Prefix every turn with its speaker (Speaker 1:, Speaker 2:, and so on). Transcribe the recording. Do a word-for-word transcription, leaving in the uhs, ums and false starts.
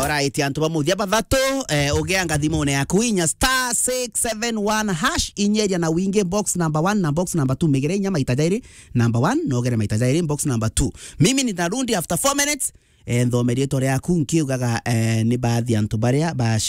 Speaker 1: Alright, antu bamuthia bathatu eh ugeanga thimone yaku inya star six seven one hash inyeria na winge box number one na box number two megere inya maita jairi number one no gere maita jairi box number two. Mimi nitarundi after four minutes eh, nthomerie tore yaku nkiugaga eh, ni baadhi antu baria ba